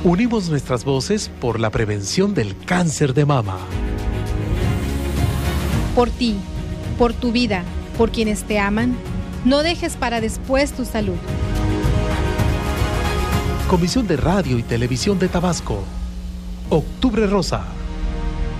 Unimos nuestras voces por la prevención del cáncer de mama. Por ti, por tu vida, por quienes te aman, no dejes para después tu salud. Comisión de Radio y Televisión de Tabasco. Octubre Rosa.